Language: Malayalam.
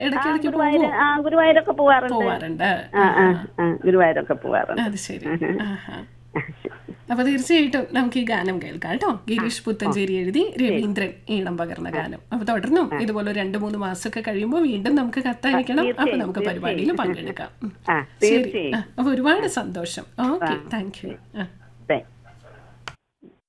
ഇടയ്ക്കിടയ്ക്ക് ഗുരുവായൂരൊക്കെ പോവാറുണ്ട്. ഗുരുവായൂരൊക്കെ പോവാറുണ്ട്. അത് ശരി. അപ്പൊ തീർച്ചയായിട്ടും നമുക്ക് ഈ ഗാനം കേൾക്കാം കേട്ടോ. ഗിരീഷ് പുത്തഞ്ചേരി എഴുതി രവീന്ദ്രൻ ഈണം പകർന്ന ഗാനം. അപ്പൊ തുടർന്നും ഇതുപോലെ 2-3 മാസമൊക്കെ കഴിയുമ്പോൾ വീണ്ടും നമുക്ക് കത്തയക്കണം. അപ്പൊ നമുക്ക് പരിപാടിയിൽ പങ്കെടുക്കാം. ശരി. അപ്പൊ ഒരുപാട് സന്തോഷം. Okay, thank you.